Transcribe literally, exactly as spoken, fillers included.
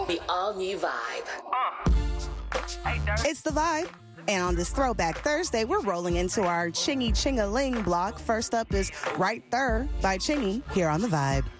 The all-new Vibe. It's the Vibe. And on this Throwback Thursday, we're rolling into our Chingy Chingaling block. First up is Right There by Chingy here on the Vibe.